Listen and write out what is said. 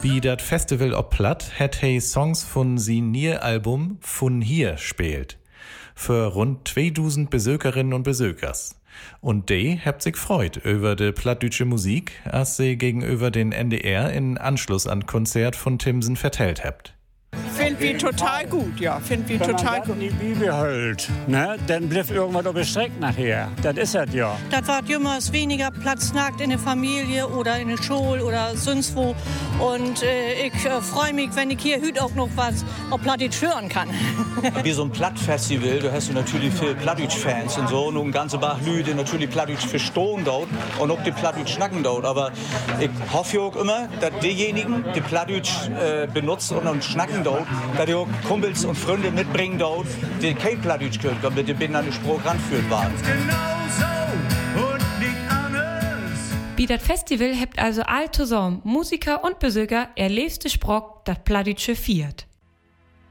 Wie dat Festival op Platt hat hij Songs von sin Nier-Album von hier spielt. Für rund 2000 Besökerinnen und Besökers. Und die habt sich freut über die plattdütsche Musik, als sie gegenüber den NDR in Anschluss an Konzert von Timsen vertellt habt. Finden wir total gut, ja. Finden wir total gut. Wenn man das nie behält, ne, dann bleibt irgendwas auf der Strecke nachher. Das ist es ja. Das war jemals weniger Platz nackt in der Familie oder in der Schule oder sonst wo. Und ich freue mich, wenn ich hier heute auch noch was auf Plattdeutsch hören kann. Wie so ein Plattfestival, da hast du natürlich viele Plattdeutsch-Fans und so. Und ein ganze Bach Lüde natürlich Plattdeutsch verstehen dort und auch die Plattdeutsch schnacken dort. Aber ich hoffe auch immer, dass diejenigen, die Plattdeutsch benutzen und schnacken dort, dass die auch Kumpels und Freunde mitbringen dort, die kein Plattdeutsch können, damit die Binnen an den Spruch ranführt waren. Wie das Festival hebt also all zusammen Musiker und Besöker erlebste Sprock, das Plattdütsche viert.